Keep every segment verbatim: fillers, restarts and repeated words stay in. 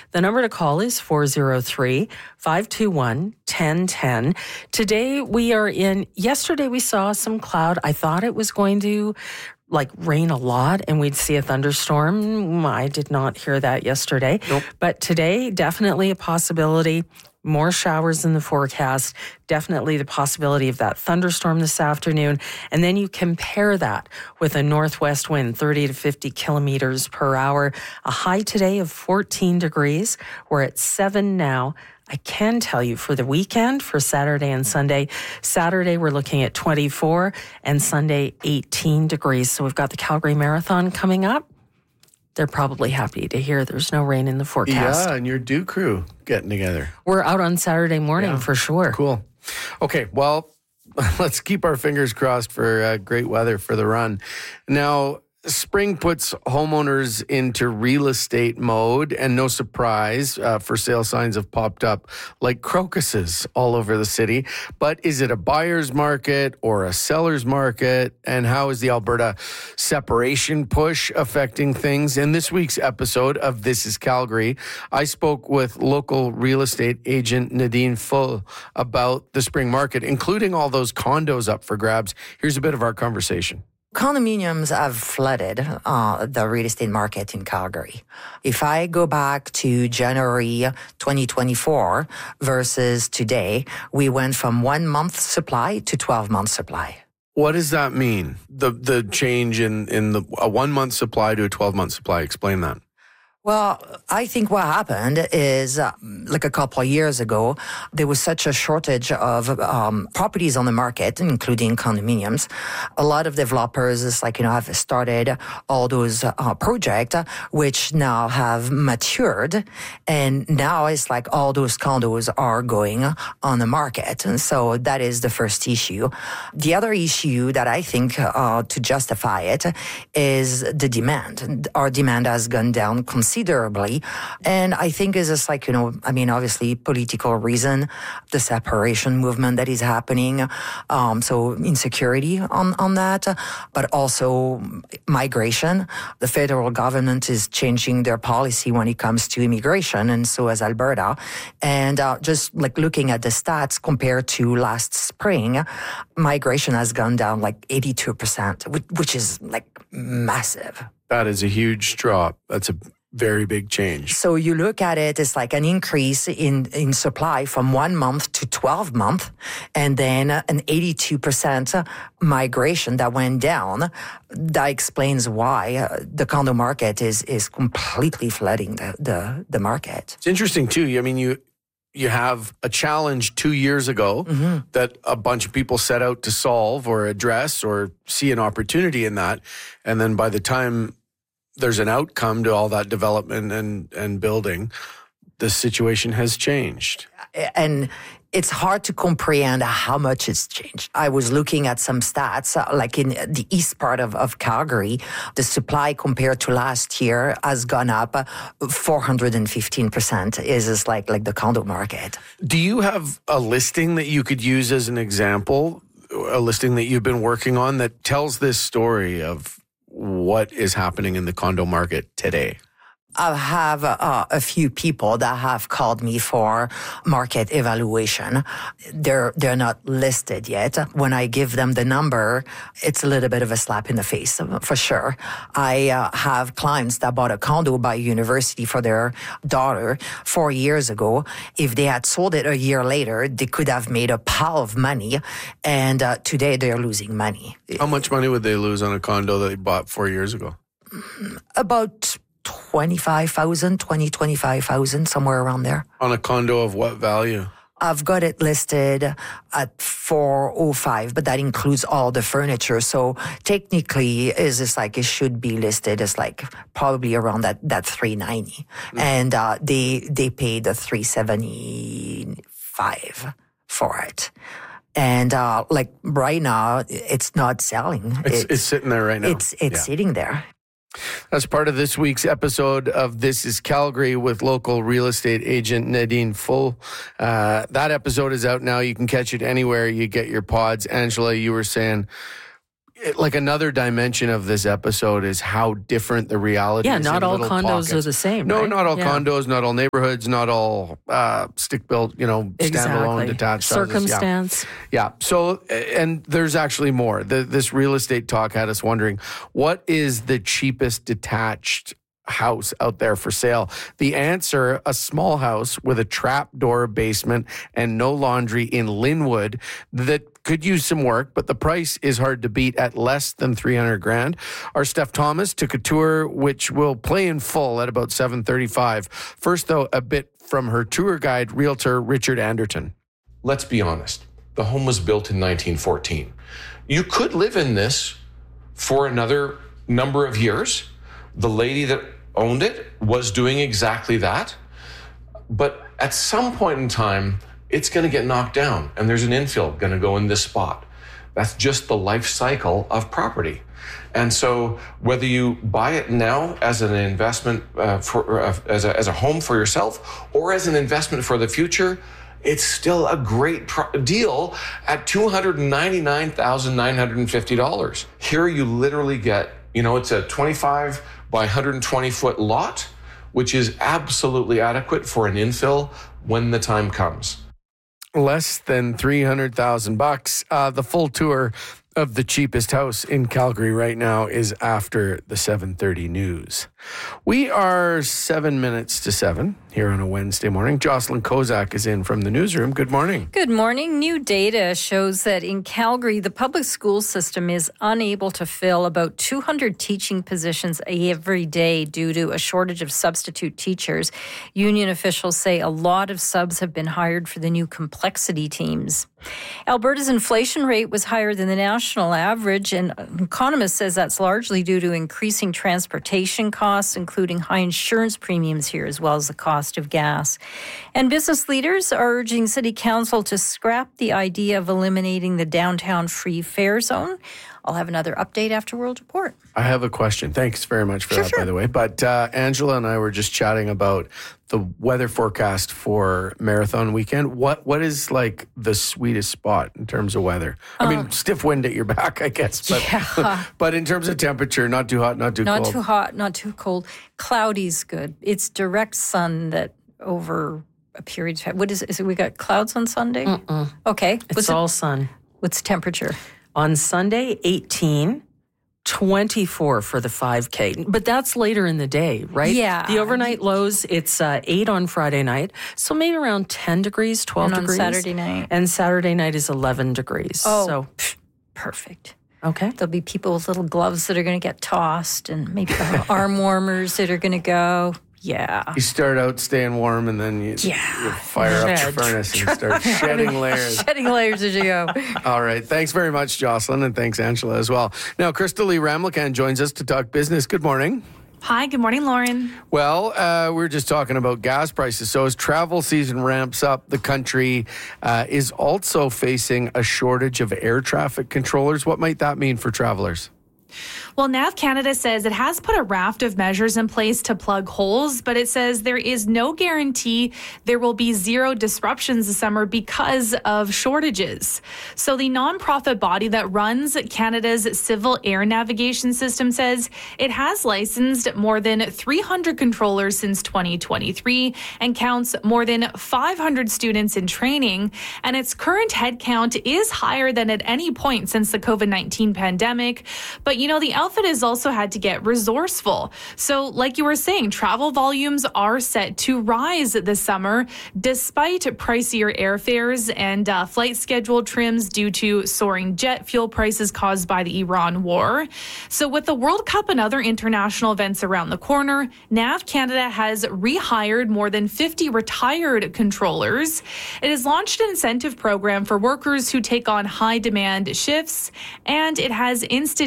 The number to call is four oh three, five two one, one oh one oh. Today we are in, yesterday we saw some cloud. I thought it was going to like rain a lot and we'd see a thunderstorm. I did not hear that yesterday. Nope. But today, definitely a possibility. More showers in the forecast, definitely the possibility of that thunderstorm this afternoon. And then you compare that with a northwest wind, thirty to fifty kilometers per hour. A high today of fourteen degrees. We're at seven now. I can tell you for the weekend, for Saturday and Sunday, Saturday we're looking at twenty-four and Sunday eighteen degrees. So we've got the Calgary Marathon coming up. They're probably happy to hear there's no rain in the forecast. Yeah, and your Dew Crew getting together. We're out on Saturday morning Yeah. for sure. Cool. Okay, well, let's keep our fingers crossed for uh, great weather for the run. Now, spring puts homeowners into real estate mode, and no surprise, uh, for sale signs have popped up like crocuses all over the city. But is it a buyer's market or a seller's market? And how is the Alberta separation push affecting things? In this week's episode of This is Calgary, I spoke with local real estate agent Nadine Full about the spring market, including all those condos up for grabs. Here's a bit of our conversation. Condominiums have flooded uh, the real estate market in Calgary. If I go back to January twenty twenty-four versus today, we went from one month supply to twelve month supply. What does that mean? The the change in, in the a one month supply to a twelve month supply. Explain that. Well, I think what happened is, uh, like a couple of years ago, there was such a shortage of um, properties on the market, including condominiums. A lot of developers, is like, you know, have started all those uh, projects, which now have matured. And now it's like all those condos are going on the market. And so that is the first issue. The other issue that I think uh, to justify it is the demand. Our demand has gone down considerably. Considerably. And I think it's just like, you know, I mean, obviously political reason, the separation movement that is happening. Um, so insecurity on, on that, but also migration. The federal government is changing their policy when it comes to immigration, and so has Alberta. And uh, just like looking at the stats compared to last spring, migration has gone down like eighty-two percent, which, which is like massive. That is a huge drop. That's a very big change. So you look at it, it's like an increase in, in supply from one month to twelve month, and then an eighty-two percent migration that went down. That explains why uh, the condo market is, is completely flooding the, the, the market. It's interesting too. I mean, you, you have a challenge two years ago mm-hmm. that a bunch of people set out to solve or address or see an opportunity in that. And then by the time there's an outcome to all that development and, and building, the situation has changed. And it's hard to comprehend how much it's changed. I was looking at some stats, uh, like in the east part of, of Calgary, the supply compared to last year has gone up uh, four hundred fifteen percent. Is just like, like the condo market. Do you have a listing that you could use as an example, a listing that you've been working on that tells this story of what is happening in the condo market today? I have uh, a few people that have called me for market evaluation. They're they're not listed yet. When I give them the number, it's a little bit of a slap in the face, for sure. I uh, have clients that bought a condo by university for their daughter four years ago. If they had sold it a year later, they could have made a pile of money, and uh, today they're losing money. How much money would they lose on a condo that they bought four years ago? About twenty-five thousand, twenty, twenty-five thousand, somewhere around there. On a condo of what value? I've got it listed at four oh five, but that includes all the furniture. So technically, is this like it should be listed as like probably around that, that three ninety. Mm. And uh, they they paid the three seventy-five for it. And uh, like right now, it's not selling. It's, it's, it's sitting there right now. It's it's yeah. sitting there. That's part of this week's episode of This is Calgary with local real estate agent Nadine Full. Uh, that episode is out now. You can catch it anywhere you get your pods. Angela, you were saying like another dimension of this episode is how different the reality Yeah, is. not in all little condos pockets. are the same. No, right? not all Yeah. condos, not all neighborhoods, not all uh, stick-built, you know, standalone Exactly. detached houses. Circumstance. Yeah. yeah. So, and there's actually more. The, this real estate talk had us wondering, what is the cheapest detached house out there for sale? The answer, a small house with a trapdoor basement and no laundry in Linwood that could use some work, but the price is hard to beat at less than three hundred grand. Our Steph Thomas took a tour, which will play in full at about seven thirty-five. First, though, a bit from her tour guide, realtor Richard Anderton. Let's be honest. The home was built in nineteen fourteen. You could live in this for another number of years. The lady that owned it was doing exactly that. But at some point in time, it's going to get knocked down and there's an infill going to go in this spot. That's just the life cycle of property. And so whether you buy it now as an investment uh, for uh, as a, as a home for yourself or as an investment for the future, it's still a great pro- deal at two hundred ninety-nine thousand nine hundred fifty dollars. Here you literally get, you know, it's a twenty-five by one hundred twenty foot lot, which is absolutely adequate for an infill when the time comes. Less than three hundred thousand bucks. Uh, the full tour of the cheapest house in Calgary right now is after the seven thirty news. We are seven minutes to seven here on a Wednesday morning. Jocelyn Kozak is in from the newsroom. Good morning. Good morning. New data shows that in Calgary, the public school system is unable to fill about two hundred teaching positions every day due to a shortage of substitute teachers. Union officials say a lot of subs have been hired for the new complexity teams. Alberta's inflation rate was higher than the national average, and an economist says that's largely due to increasing transportation costs, including high insurance premiums here, as well as the cost of gas. And business leaders are urging City Council to scrap the idea of eliminating the downtown free fare zone. I'll have another update after World Report. I have a question. Thanks very much for Sure, that, sure. by the way. But uh, Angela and I were just chatting about the weather forecast for Marathon weekend. What What is like the sweetest spot in terms of weather? I mean, stiff wind at your back, I guess. But, Yeah. but in terms of temperature, not too hot, not too Not cold. too hot, not too cold. Cloudy's good. It's direct sun that over a period of time. What is it? Is it we got clouds on Sunday? Mm-mm. Okay. It's What's, all it, sun. what's temperature? On Sunday, eighteen, twenty-four for the five K. But that's later in the day, right? Yeah. The overnight lows, it's uh, eight on Friday night. So maybe around ten degrees, twelve And on degrees. Saturday night? And Saturday night is eleven degrees. Oh, So, pff, perfect. okay. There'll be people with little gloves that are going to get tossed and maybe arm warmers that are going to go. Yeah. You start out staying warm and then you, Yeah. you fire up Shed. your furnace and start shedding layers. Shedding layers as you go. All right. Thanks very much, Jocelyn, and thanks, Angela, as well. Now, Crystal Lee Ramlakan joins us to talk business. Good morning. Hi, good morning, Lauren. Well, uh, we were just talking about gas prices. So as travel season ramps up, the country uh, is also facing a shortage of air traffic controllers. What might that mean for travelers? Well, Nav Canada says it has put a raft of measures in place to plug holes, but it says there is no guarantee there will be zero disruptions this summer because of shortages. So the nonprofit body that runs Canada's civil air navigation system says it has licensed more than three hundred controllers since twenty twenty-three and counts more than five hundred students in training. And its current headcount is higher than at any point since the COVID nineteen pandemic. But, you know, the outfit has also had to get resourceful. So like you were saying, travel volumes are set to rise this summer, despite pricier airfares and uh, flight schedule trims due to soaring jet fuel prices caused by the Iran war. So with the World Cup and other international events around the corner, Nav Canada has rehired more than fifty retired controllers. It has launched an incentive program for workers who take on high demand shifts, and it has instituted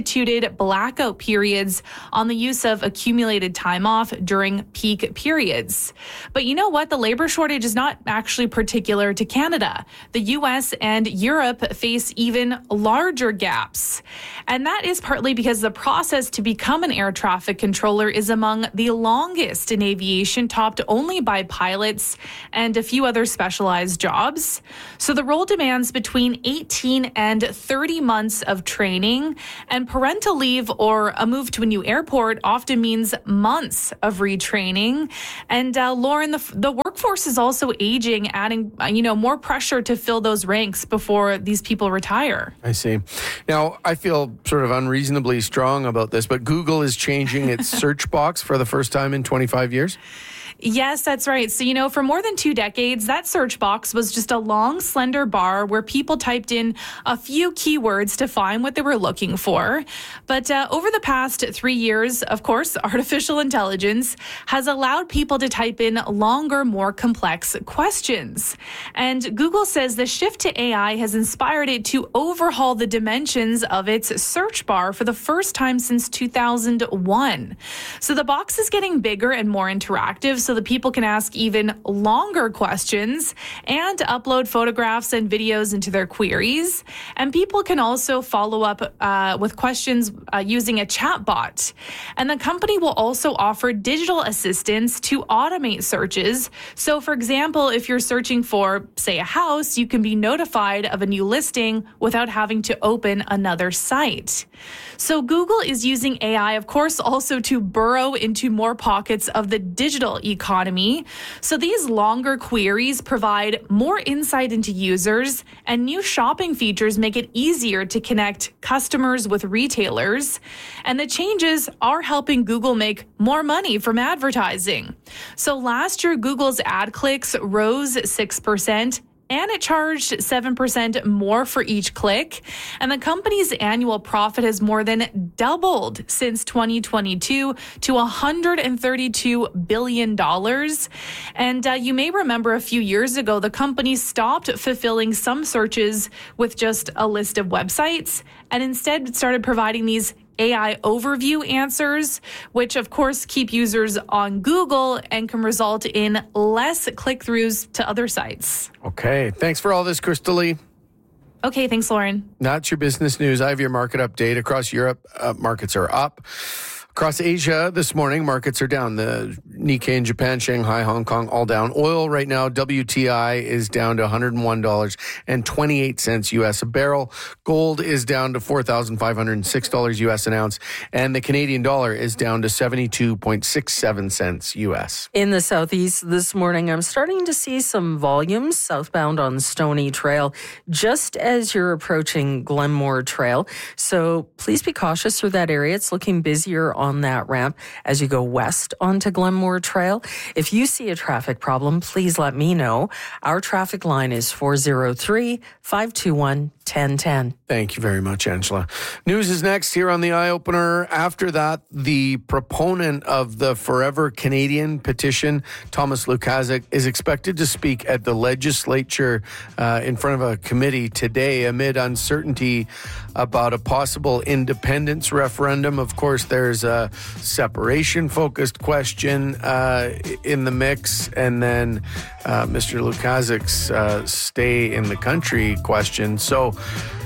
extended blackout periods on the use of accumulated time off during peak periods. But you know what? The labor shortage is not actually particular to Canada. The U S and Europe face even larger gaps. And that is partly because the process to become an air traffic controller is among the longest in aviation, topped only by pilots and a few other specialized jobs. So the role demands between eighteen and thirty months of training, and parental leave or a move to a new airport often means months of retraining. And uh, Lauren, the, the workforce is also aging, adding uh, you know more pressure to fill those ranks before these people retire. I see. Now, I feel sort of unreasonably strong about this, but Google is changing its search box for the first time in twenty-five years. Yes, that's right. So, you know, for more than two decades, that search box was just a long, slender bar where people typed in a few keywords to find what they were looking for. But uh, over the past three years, of course, artificial intelligence has allowed people to type in longer, more complex questions. And Google says the shift to A I has inspired it to overhaul the dimensions of its search bar for the first time since two thousand one. So the box is getting bigger and more interactive, so that people can ask even longer questions and upload photographs and videos into their queries. And people can also follow up uh, with questions uh, using a chat bot. And the company will also offer digital assistants to automate searches. So, for example, if you're searching for, say, a house, you can be notified of a new listing without having to open another site. So Google is using A I, of course, also to burrow into more pockets of the digital economy. So these longer queries provide more insight into users, and new shopping features make it easier to connect customers with retailers. And the changes are helping Google make more money from advertising. So last year, Google's ad clicks rose six percent. And it charged seven percent more for each click. And the company's annual profit has more than doubled since twenty twenty-two to one hundred thirty-two billion dollars. And uh, you may remember a few years ago, the company stopped fulfilling some searches with just a list of websites and instead started providing these A I overview answers, which of course keep users on Google and can result in less click-throughs to other sites. Okay. Thanks for all this, Crystal Lee. Okay, thanks, Lauren. That's your business news. I have your market update. Across Europe, uh, markets are up. Across Asia this morning, markets are down. The Nikkei in Japan, Shanghai, Hong Kong, all down. Oil right now, W T I is down to one hundred one dollars and twenty-eight cents U S a barrel. Gold is down to four thousand five hundred six dollars U S an ounce. And the Canadian dollar is down to seventy-two point six seven cents U S. In the southeast this morning, I'm starting to see some volumes southbound on Stony Trail just as you're approaching Glenmore Trail. So please be cautious through that area. It's looking busier on that ramp as you go west onto Glenmore Trail. If you see a traffic problem, please let me know. Our traffic line is four oh three, five two one, one oh one oh. Thank you very much, Angela. News is next here on the Eye Opener. After that, the proponent of the Forever Canadian petition, Thomas Lukaszuk, is expected to speak at the legislature uh, in front of a committee today amid uncertainty about a possible independence referendum. Of course, there's a separation-focused question uh, in the mix, and then uh, Mister Lukaszuk's uh, stay in the country question. So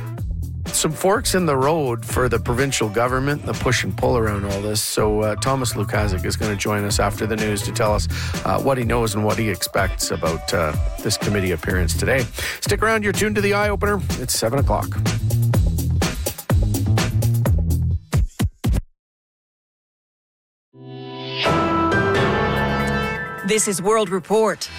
some forks in the road for the provincial government, the push and pull around all this. So uh, Thomas Lukaszuk is going to join us after the news to tell us uh, what he knows and what he expects about uh, this committee appearance today. Stick around. You're tuned to the Eye Opener. It's seven o'clock. This is World Report.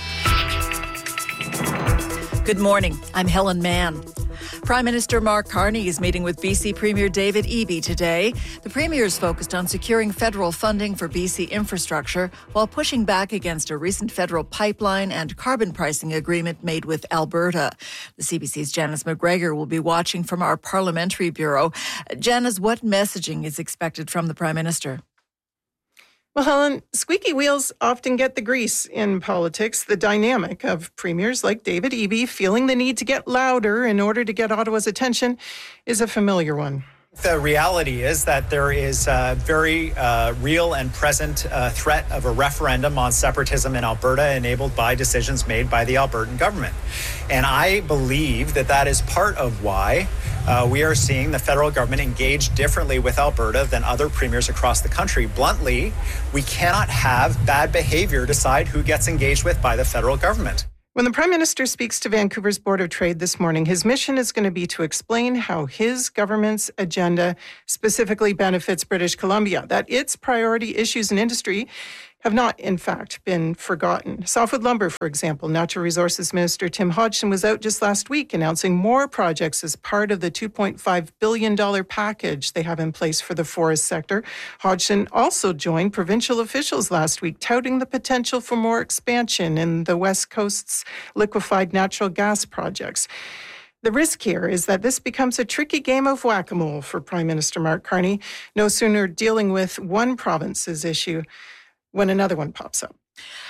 Good morning. I'm Helen Mann. Prime Minister Mark Carney is meeting with B C Premier David Eby today. The Premier is focused on securing federal funding for B C infrastructure while pushing back against a recent federal pipeline and carbon pricing agreement made with Alberta. The C B C's Janice McGregor will be watching from our parliamentary bureau. Janice, what messaging is expected from the Prime Minister? Well, Helen, squeaky wheels often get the grease in politics. The dynamic of premiers like David Eby feeling the need to get louder in order to get Ottawa's attention is a familiar one. The reality is that there is a very uh, real and present uh, threat of a referendum on separatism in Alberta enabled by decisions made by the Albertan government. And I believe that that is part of why uh, we are seeing the federal government engage differently with Alberta than other premiers across the country. Bluntly, we cannot have bad behavior decide who gets engaged with by the federal government. When the Prime Minister speaks to Vancouver's Board of Trade this morning, his mission is going to be to explain how his government's agenda specifically benefits British Columbia, that its priority issues in industry have not, in fact, been forgotten. Softwood Lumber, for example, Natural Resources Minister Tim Hodgson was out just last week announcing more projects as part of the two point five billion dollars package they have in place for the forest sector. Hodgson also joined provincial officials last week touting the potential for more expansion in the West Coast's liquefied natural gas projects. The risk here is that this becomes a tricky game of whack-a-mole for Prime Minister Mark Carney, no sooner dealing with one province's issue when another one pops up.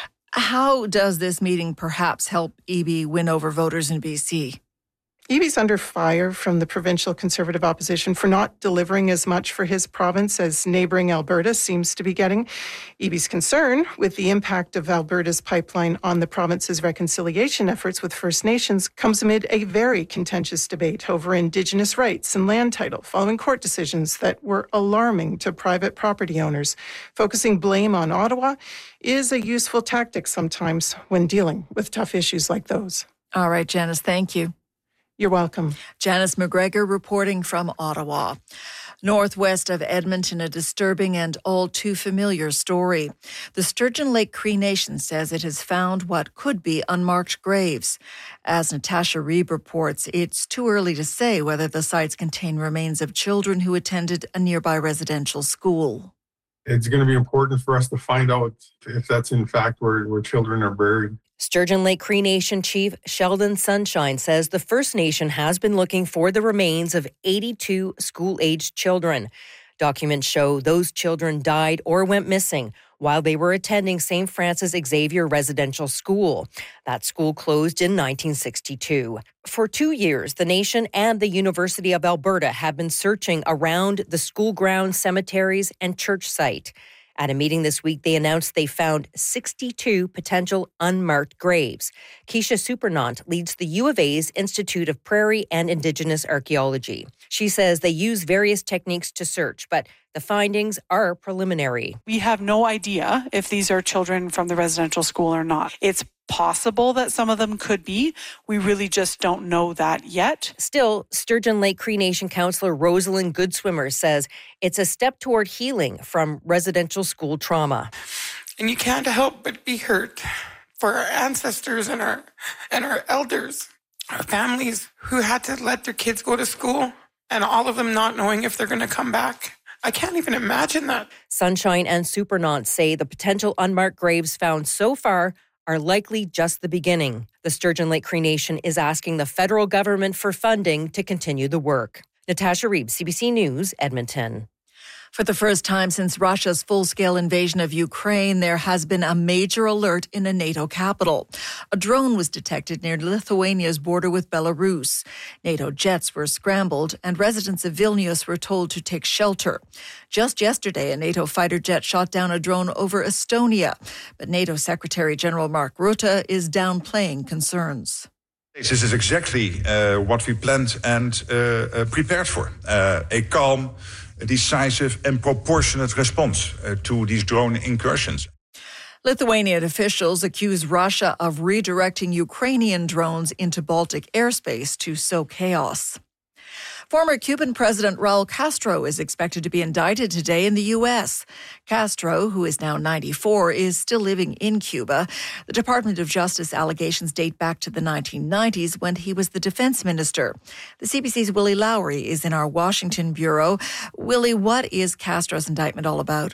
How does this meeting perhaps help Eby win over voters in B C? Eby's under fire from the provincial Conservative opposition for not delivering as much for his province as neighbouring Alberta seems to be getting. Eby's concern with the impact of Alberta's pipeline on the province's reconciliation efforts with First Nations comes amid a very contentious debate over Indigenous rights and land title following court decisions that were alarming to private property owners. Focusing blame on Ottawa is a useful tactic sometimes when dealing with tough issues like those. All right, Janice, thank you. You're welcome. Janice McGregor reporting from Ottawa. Northwest of Edmonton, a disturbing and all too familiar story. The Sturgeon Lake Cree Nation says it has found what could be unmarked graves. As Natasha Reeb reports, it's too early to say whether the sites contain remains of children who attended a nearby residential school. It's going to be important for us to find out if that's in fact where, where children are buried. Sturgeon Lake Cree Nation Chief Sheldon Sunshine says the First Nation has been looking for the remains of eighty-two school-aged children. Documents show those children died or went missing while they were attending Saint Francis Xavier Residential School. That school closed in nineteen sixty-two. For two years, the Nation and the University of Alberta have been searching around the school grounds, cemeteries, and church site. At a meeting this week, they announced they found sixty-two potential unmarked graves. Keisha Supernant leads the U of A's Institute of Prairie and Indigenous Archaeology. She says they use various techniques to search, but the findings are preliminary. We have no idea if these are children from the residential school or not. It's possible that some of them could be. We really just don't know that yet. Still, Sturgeon Lake Cree Nation councillor Rosalind Goodswimmer says it's a step toward healing from residential school trauma. And you can't help but be hurt for our ancestors and our and our elders, our families who had to let their kids go to school and all of them not knowing if they're going to come back. I can't even imagine that. Sunshine and Supernant say the potential unmarked graves found so far are likely just the beginning. The Sturgeon Lake Cree Nation is asking the federal government for funding to continue the work. Natasha Reeb, C B C News, Edmonton. For the first time since Russia's full-scale invasion of Ukraine, there has been a major alert in a NATO capital. A drone was detected near Lithuania's border with Belarus. NATO jets were scrambled, and residents of Vilnius were told to take shelter. Just yesterday, a NATO fighter jet shot down a drone over Estonia, but NATO Secretary General Mark Rutte is downplaying concerns. This is exactly uh, what we planned and uh, uh, prepared for. Uh, a calm, decisive and proportionate response uh, to these drone incursions. Lithuanian officials accuse Russia of redirecting Ukrainian drones into Baltic airspace to sow chaos. Former Cuban President Raul Castro is expected to be indicted today in the U S. Castro, who is now ninety-four, is still living in Cuba. The Department of Justice allegations date back to the nineteen nineties when he was the defense minister. The C B C's Willie Lowry is in our Washington bureau. Willie, what is Castro's indictment all about?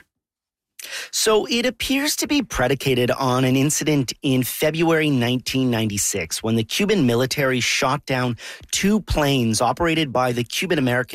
So it appears to be predicated on an incident in February nineteen ninety-six when the Cuban military shot down two planes operated by the Cuban-American group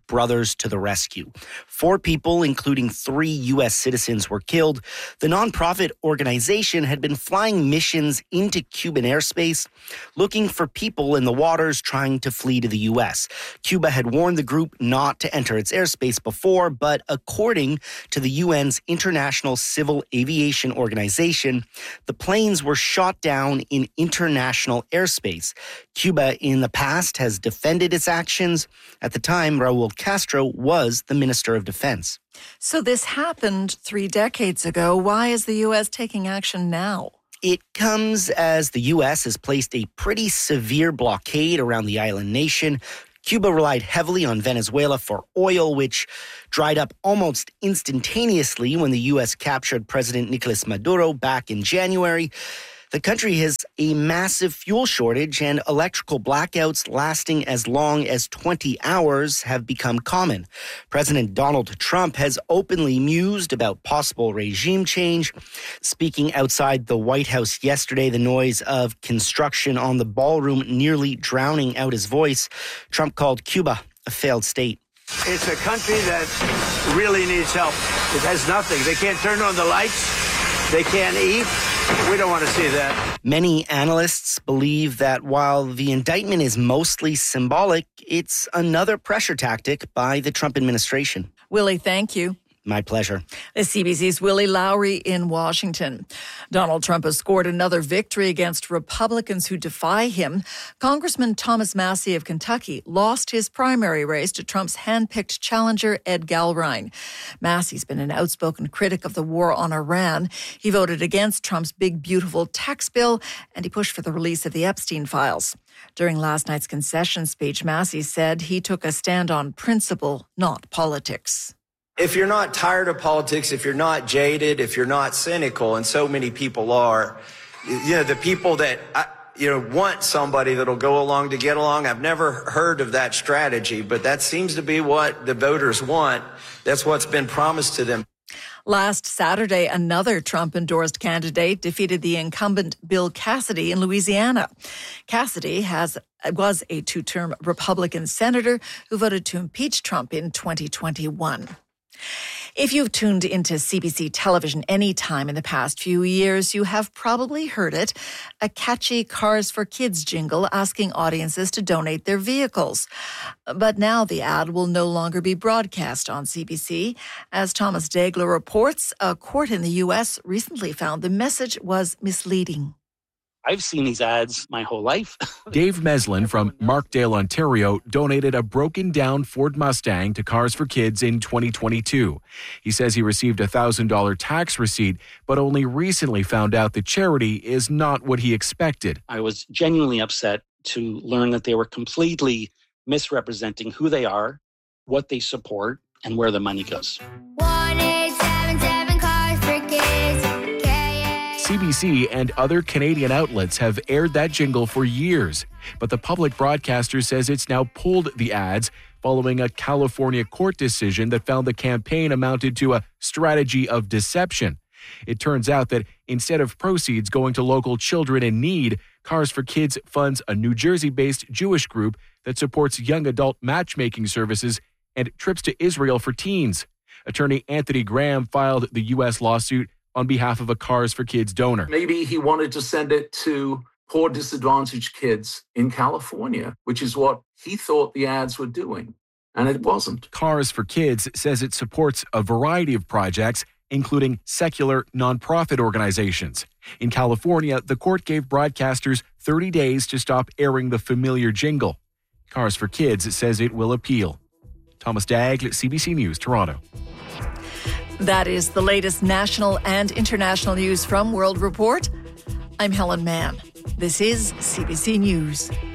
Brothers to the Rescue. Four people, including three U S citizens, were killed. The nonprofit organization had been flying missions into Cuban airspace, looking for people in the waters trying to flee to the U S. Cuba had warned the group not to enter its airspace before, but according to the U N's International Civil Aviation Organization, the planes were shot down in international airspace. Cuba in the past has defended its actions. At the time, Raul Castro was the Minister of Defense. So this happened three decades ago. Why is the U S taking action now? It comes as the U S has placed a pretty severe blockade around the island nation. Cuba relied heavily on Venezuela for oil, which dried up almost instantaneously when the U S captured President Nicolas Maduro back in January. The country has a massive fuel shortage, and electrical blackouts lasting as long as twenty hours have become common. President Donald Trump has openly mused about possible regime change. Speaking outside the White House yesterday, the noise of construction on the ballroom nearly drowning out his voice, Trump called Cuba a failed state. It's a country that really needs help. It has nothing. They can't turn on the lights. They can't eat. We don't want to see that. Many analysts believe that while the indictment is mostly symbolic, it's another pressure tactic by the Trump administration. Willie, thank you. My pleasure. The C B C's Willie Lowry in Washington. Donald Trump has scored another victory against Republicans who defy him. Congressman Thomas Massie of Kentucky lost his primary race to Trump's handpicked challenger, Ed Galbraith. Massie's been an outspoken critic of the war on Iran. He voted against Trump's big, beautiful tax bill, and he pushed for the release of the Epstein files. During last night's concession speech, Massie said he took a stand on principle, not politics. If you're not tired of politics, if you're not jaded, if you're not cynical, and so many people are, you know, the people that, you know, want somebody that'll go along to get along, I've never heard of that strategy, but that seems to be what the voters want. That's what's been promised to them. Last Saturday, another Trump-endorsed candidate defeated the incumbent Bill Cassidy in Louisiana. Cassidy has was a two-term Republican senator who voted to impeach Trump in twenty twenty-one. If you've tuned into C B C television any time in the past few years, you have probably heard it, a catchy Cars for Kids jingle asking audiences to donate their vehicles. But now the ad will no longer be broadcast on C B C. As Thomas Daigle reports, a court in the U S recently found the message was misleading. I've seen these ads my whole life. Dave Meslin from Markdale, Ontario, donated a broken-down Ford Mustang to Cars for Kids in twenty twenty-two. He says he received a one thousand dollars tax receipt, but only recently found out the charity is not what he expected. I was genuinely upset to learn that they were completely misrepresenting who they are, what they support, and where the money goes. one eight seven seven Cars for Kids. C B C and other Canadian outlets have aired that jingle for years, but the public broadcaster says it's now pulled the ads following a California court decision that found the campaign amounted to a strategy of deception. It turns out that instead of proceeds going to local children in need, Cars for Kids funds a New Jersey-based Jewish group that supports young adult matchmaking services and trips to Israel for teens. Attorney Anthony Graham filed the U S lawsuit on behalf of a Cars for Kids donor. Maybe he wanted to send it to poor, disadvantaged kids in California, which is what he thought the ads were doing, and it wasn't. Cars for Kids says it supports a variety of projects, including secular nonprofit organizations. In California, the court gave broadcasters thirty days to stop airing the familiar jingle. Cars for Kids says it will appeal. Thomas Daigle, C B C News, Toronto. That is the latest national and international news from World Report. I'm Helen Mann. This is C B C News.